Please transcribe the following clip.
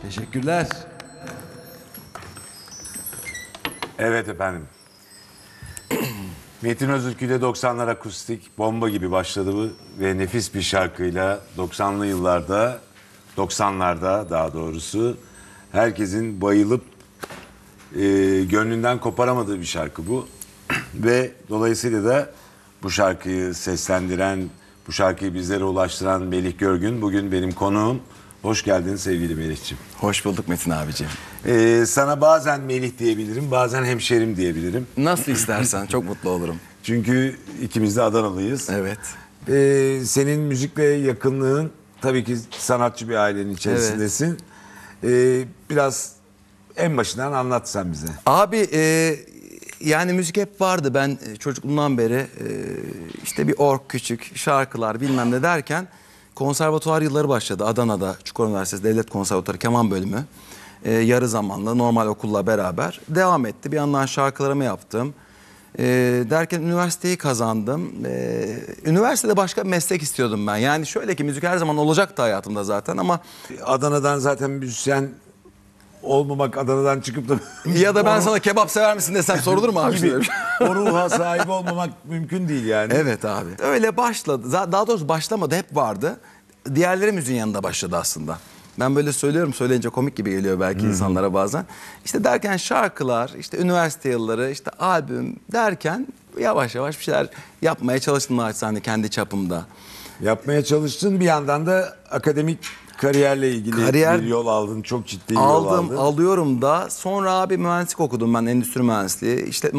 Teşekkürler. Evet efendim. Metin Özülkü ile 90'lar akustik bomba gibi başladı bu ve nefis bir şarkıyla 90'lı yıllarda, 90'larda daha doğrusu herkesin bayılıp gönlünden koparamadığı bir şarkı bu. Ve dolayısıyla da bu şarkıyı seslendiren, bu şarkıyı bizlere ulaştıran Melih Görgün bugün benim konuğum. Hoş geldin sevgili Melih'ciğim. Hoş bulduk Metin abiciğim. Sana bazen Melih diyebilirim, bazen hemşerim diyebilirim. Nasıl istersen çok mutlu olurum. Çünkü ikimiz de Adanalıyız. Evet. Senin müzikle yakınlığın, tabii ki sanatçı bir ailenin içerisindesin. Biraz en başından anlat sen bize. Abi yani müzik hep vardı. Ben çocukluğumdan beri işte bir ork küçük şarkılar bilmem ne derken konservatuvar yılları başladı. Adana'da Çukurova Üniversitesi Devlet Konservatuvarı Keman Bölümü. Yarı zamanlı normal okulla beraber devam etti. Bir yandan şarkılarımı yaptım. Derken üniversiteyi kazandım. Üniversitede başka bir meslek istiyordum ben. Yani şöyle ki müzik her zaman olacaktı hayatımda zaten ama... Adana'dan zaten müzisyen olmamak, Adana'dan çıkıp da... Ya da ben sana kebap sever misin desem sorulur mu abi? gibi o ruha sahip olmamak mümkün değil yani. Evet abi. Öyle başladı. Daha doğrusu başlamadı, hep vardı. Diğerleri müziğin yanında başladı aslında. Ben böyle söylüyorum, söyleyince komik gibi geliyor belki insanlara bazen. İşte derken şarkılar, işte üniversite yılları, işte albüm derken yavaş yavaş bir şeyler yapmaya çalıştım naçizane kendi çapımda. Yapmaya çalıştın, bir yandan da akademik kariyerle ilgili bir yol aldın. Çok ciddi bir yol aldın. Alıyorum da. Sonra abi mühendislik okudum ben, endüstri mühendisliği. İşletme